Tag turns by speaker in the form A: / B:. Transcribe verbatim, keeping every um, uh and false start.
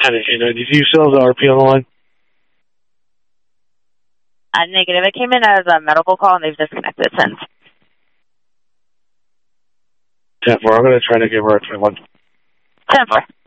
A: And, you know, did you still have the R P on the line?
B: Uh, negative. It came in as a medical call, and they've disconnected since.
A: ten four. I'm going to try to give her a twenty-one.
B: ten four.